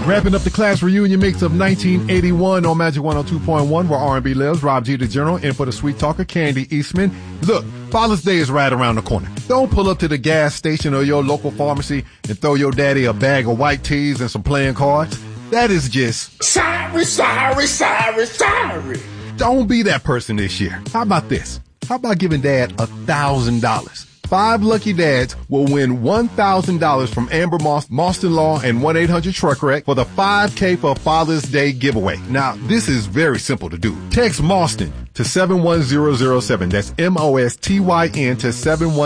Wrapping up the class reunion mix of 1981 on Magic 102.1, where R&B lives. Rob G, the General, in for the sweet talker, Candy Eastman. Look, Father's Day is right around the corner. Don't pull up to the gas station or your local pharmacy and throw your daddy a bag of white tees and some playing cards. That is just... Sorry. Don't be that person this year. How about this? How about giving Dad $1,000? 5 lucky dads will win $1,000 from Amber Moss, Marston Law, and 1-800-TRUCK-WRECK for the 5K for Father's Day giveaway. Now, this is very simple to do. Text Marston to 71007. That's MOSTYN to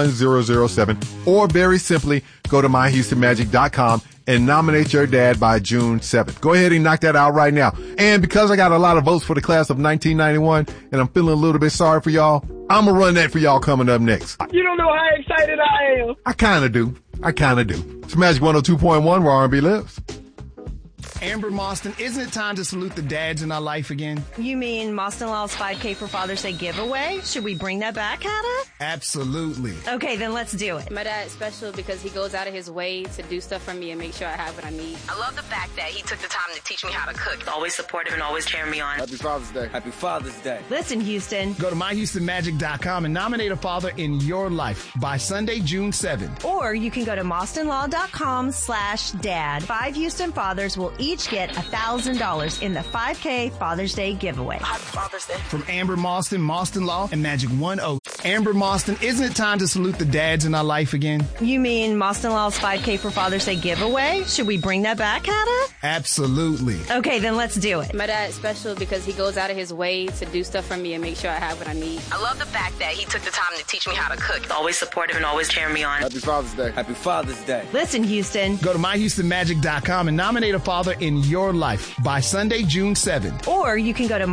71007. Or very simply, go to myhoustonmagic.com and nominate your dad by June 7th. Go ahead and knock that out right now. And because I got a lot of votes for the class of 1991 and I'm feeling a little bit sorry for y'all, I'm going to run that for y'all coming up next. You don't know how excited I am. I kind of do. It's Magic 102.1 where R&B lives. Amber Marston, isn't it time to salute the dads in our life again? You mean Marston Law's 5K for Father's Day giveaway? Should we bring that back, Hannah? Absolutely. Okay, then let's do it. My dad's special because he goes out of his way to do stuff for me and make sure I have what I need. I love the fact that he took the time to teach me how to cook. Always supportive and always cheering me on. Happy Father's Day. Happy Father's Day. Listen, Houston. Go to myhoustonmagic.com and nominate a father in your life by Sunday, June 7th. Or you can go to marstonlaw.com/dad. 5 Houston fathers will each get $1,000 in the 5K Father's Day giveaway. Happy Father's Day. From Amber Marston, Marston Law, and Magic 1-0. Amber Marston, isn't it time to salute the dads in our life again? You mean Marston Law's 5K for Father's Day giveaway? Should we bring that back, Hannah? Absolutely. Okay, then let's do it. My dad's special because he goes out of his way to do stuff for me and make sure I have what I need. I love the fact that he took the time to teach me how to cook. Always supportive and always cheering me on. Happy Father's Day. Happy Father's Day. Listen, Houston. Go to myhoustonmagic.com and nominate a father in your life by Sunday, June 7th. Or you can go to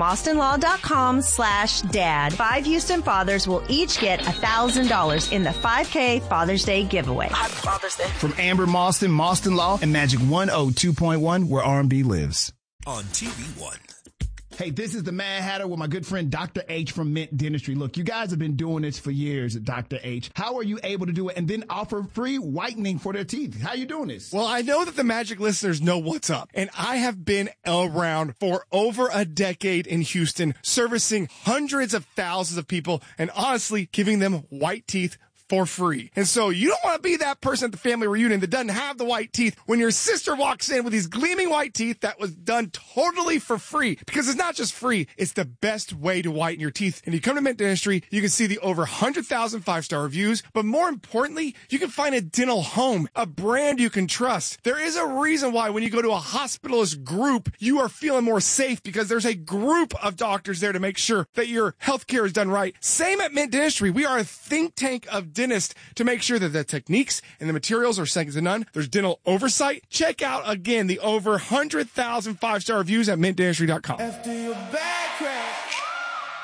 marstonlaw.com/dad. 5 Houston fathers will each get $1,000 in the 5K Father's Day giveaway. Happy Father's Day. From Amber Marston, Marston Law, and Magic 102.1, where R&B lives. On TV One. Hey, this is the Mad Hatter with my good friend Dr. H from Mint Dentistry. Look, you guys have been doing this for years at Dr. H. How are you able to do it and then offer free whitening for their teeth? How are you doing this? Well, I know that the Magic listeners know what's up, and I have been around for over a decade in Houston, servicing hundreds of thousands of people and honestly giving them white teeth for free. And so you don't want to be that person at the family reunion that doesn't have the white teeth when your sister walks in with these gleaming white teeth that was done totally for free. Because it's not just free, it's the best way to whiten your teeth. And you come to Mint Dentistry, you can see the over 100,000 5-star reviews, but more importantly, you can find a dental home, a brand you can trust. There is a reason why when you go to a hospitalist group, you are feeling more safe because there's a group of doctors there to make sure that your healthcare is done right. Same at Mint Dentistry. We are a think tank of dentist to make sure that the techniques and the materials are second to none. There's dental oversight. Check out again the over 100,000 5-star reviews at mintdentistry.com. After your back.